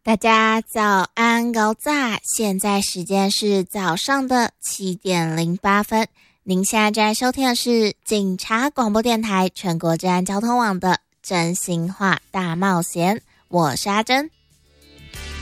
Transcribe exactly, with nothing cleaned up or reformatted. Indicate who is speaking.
Speaker 1: 大家早安高早，现在时间是早上的七点零八分。您现在正在收听的是警察广播电台全国治安交通网的真心话大冒险，我是阿珍。